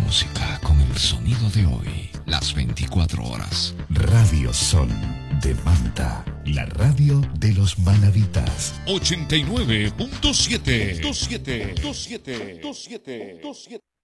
música con el sonido de hoy, las 24 horas. Radio Sol de Manta, la radio de los manavitas. 89.7.